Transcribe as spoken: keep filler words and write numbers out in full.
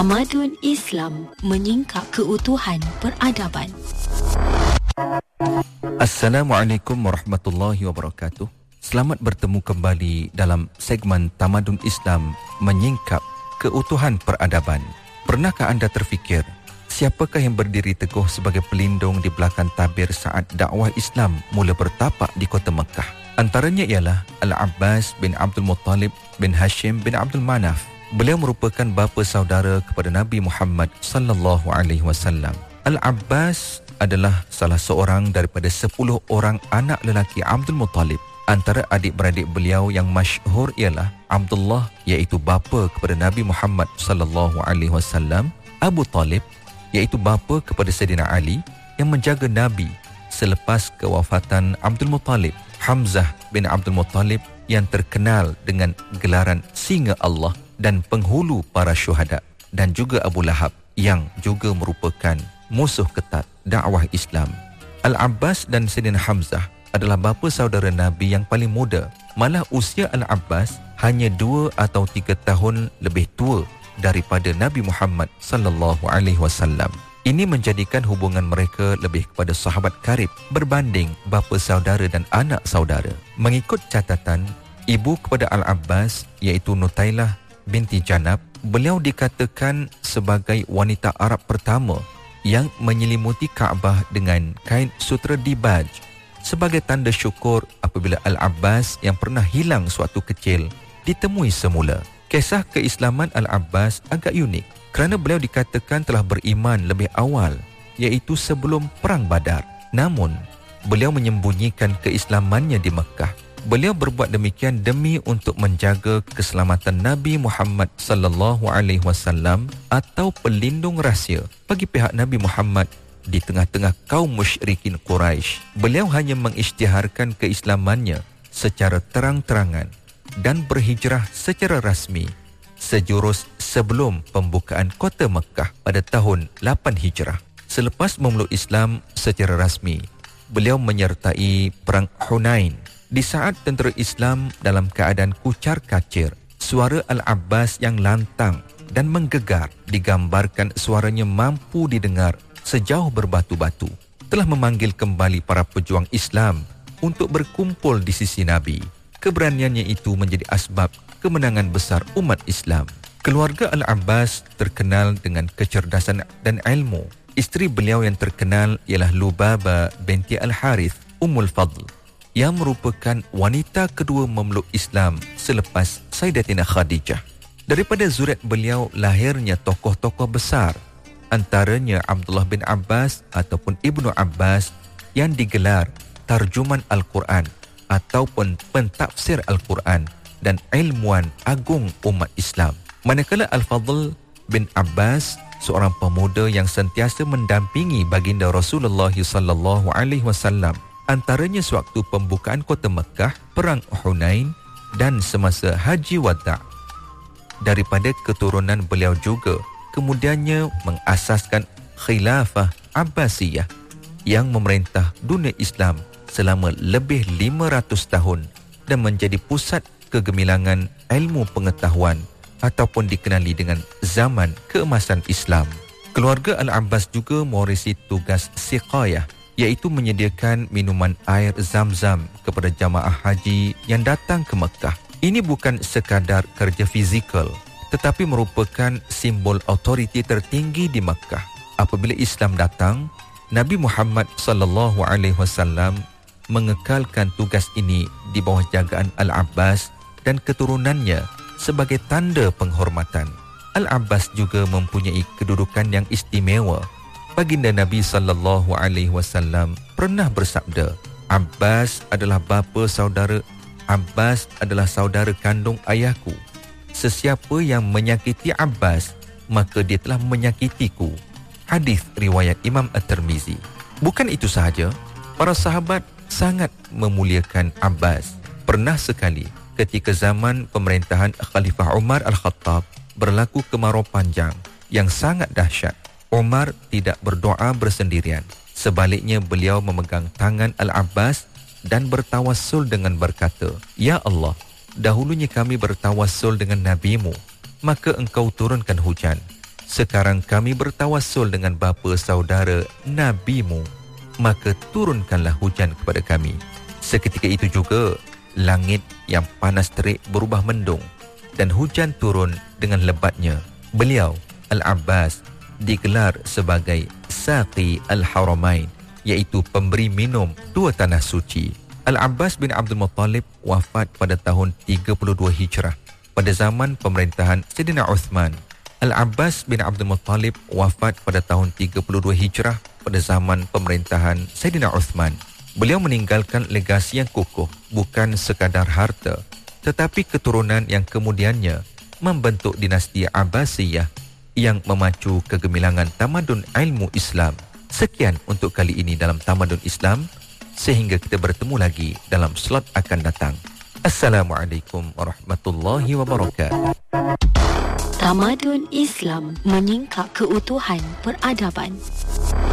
Tamadun Islam menyingkap keutuhan peradaban. Assalamualaikum warahmatullahi wabarakatuh. Selamat bertemu kembali dalam segmen Tamadun Islam menyingkap keutuhan peradaban. Pernahkah anda terfikir, siapakah yang berdiri teguh sebagai pelindung di belakang tabir saat dakwah Islam mula bertapak di kota Mekah? Antaranya ialah Al-Abbas bin Abdul Muttalib bin Hashim bin Abdul Manaf. Beliau merupakan bapa saudara kepada Nabi Muhammad sallallahu alaihi wasallam. Al-Abbas adalah salah seorang daripada sepuluh orang anak lelaki Abdul Muttalib. Antara adik-beradik beliau yang masyhur ialah Abdullah, iaitu bapa kepada Nabi Muhammad sallallahu alaihi wasallam, Abu Talib, iaitu bapa kepada Sayyidina Ali yang menjaga Nabi selepas kewafatan Abdul Muttalib, Hamzah bin Abdul Muttalib yang terkenal dengan gelaran Singa Allah dan penghulu para syuhada, dan juga Abu Lahab yang juga merupakan musuh ketat dakwah Islam. Al-Abbas dan Sayyidina Hamzah adalah bapa saudara Nabi yang paling muda. Malah usia Al-Abbas hanya dua atau tiga tahun lebih tua daripada Nabi Muhammad sallallahu alaihi wasallam. Ini menjadikan hubungan mereka lebih kepada sahabat karib berbanding bapa saudara dan anak saudara. Mengikut catatan ibu kepada Al-Abbas, iaitu Nutailah binti Janab, beliau dikatakan sebagai wanita Arab pertama yang menyelimuti Kaabah dengan kain sutera dibaj sebagai tanda syukur apabila Al-Abbas yang pernah hilang sewaktu kecil ditemui semula. Kisah keislaman Al-Abbas agak unik kerana beliau dikatakan telah beriman lebih awal, iaitu sebelum Perang Badar. Namun, beliau menyembunyikan keislamannya di Mekah. Beliau berbuat demikian demi untuk menjaga keselamatan Nabi Muhammad sallallahu alaihi wasallam atau pelindung rahsia bagi pihak Nabi Muhammad di tengah-tengah kaum musyrikin Quraisy. Beliau hanya mengisytiharkan keislamannya secara terang-terangan dan berhijrah secara rasmi sejurus sebelum pembukaan kota Mekah pada tahun lapan Hijrah. Selepas memeluk Islam secara rasmi, beliau menyertai Perang Hunain. Di saat tentera Islam dalam keadaan kucar-kacir, suara Al-Abbas yang lantang dan menggegar digambarkan suaranya mampu didengar sejauh berbatu-batu, telah memanggil kembali para pejuang Islam untuk berkumpul di sisi Nabi. Keberaniannya itu menjadi asbab kemenangan besar umat Islam. Keluarga Al-Abbas terkenal dengan kecerdasan dan ilmu. Isteri beliau yang terkenal ialah Lubaba binti Al-Harith Ummul Fadl, yang merupakan wanita kedua memeluk Islam selepas Sayyidatina Khadijah. Daripada zuriat beliau lahirnya tokoh-tokoh besar, antaranya Abdullah bin Abbas ataupun Ibnu Abbas yang digelar tarjuman Al-Quran ataupun pentafsir Al-Quran dan ilmuwan agung umat Islam. Manakala Al-Fadl bin Abbas, seorang pemuda yang sentiasa mendampingi baginda Rasulullah sallallahu alaihi wasallam, antaranya sewaktu pembukaan kota Mekah, Perang Hunain dan semasa Haji Wada'. Daripada keturunan beliau juga kemudiannya mengasaskan Khilafah Abbasiyah yang memerintah dunia Islam selama lebih lima ratus tahun dan menjadi pusat kegemilangan ilmu pengetahuan ataupun dikenali dengan zaman keemasan Islam. Keluarga Al-Abbas juga mewarisi tugas siqayah, iaitu menyediakan minuman air Zam-Zam kepada jamaah haji yang datang ke Mekah. Ini bukan sekadar kerja fizikal, tetapi merupakan simbol autoriti tertinggi di Mekah. Apabila Islam datang, Nabi Muhammad sallallahu alaihi wasallam mengekalkan tugas ini di bawah jagaan Al-Abbas dan keturunannya sebagai tanda penghormatan. Al-Abbas juga mempunyai kedudukan yang istimewa. Baginda Nabi sallallahu alaihi wasallam pernah bersabda, Abbas adalah bapa saudara, Abbas adalah saudara kandung ayahku. Sesiapa yang menyakiti Abbas, maka dia telah menyakitiku. Hadis riwayat Imam At-Tirmizi. Bukan itu sahaja, para sahabat sangat memuliakan Abbas. Pernah sekali ketika zaman pemerintahan Khalifah Umar Al-Khattab berlaku kemarau panjang yang sangat dahsyat. Umar tidak berdoa bersendirian. Sebaliknya beliau memegang tangan Al-Abbas dan bertawassul dengan berkata, Ya Allah, dahulunya kami bertawassul dengan Nabi-Mu, maka engkau turunkan hujan. Sekarang kami bertawassul dengan bapa saudara Nabimu, maka turunkanlah hujan kepada kami. Seketika itu juga, langit yang panas terik berubah mendung dan hujan turun dengan lebatnya. Beliau, Al-Abbas, digelar sebagai Saqi Al-Haramain, iaitu pemberi minum dua tanah suci. Al-Abbas bin Abdul Muttalib wafat pada tahun tiga puluh dua Hijrah pada zaman pemerintahan Sayyidina Uthman. Al-Abbas bin Abdul Muttalib wafat pada tahun tiga puluh dua Hijrah pada zaman pemerintahan Sayyidina Uthman. Beliau meninggalkan legasi yang kukuh, bukan sekadar harta, tetapi keturunan yang kemudiannya membentuk dinasti Abbasiyah yang memacu kegemilangan tamadun ilmu Islam. Sekian untuk kali ini dalam Tamadun Islam. Sehingga kita bertemu lagi dalam slot akan datang. Assalamualaikum warahmatullahi wabarakatuh. Tamadun Islam menyingkap keutuhan peradaban.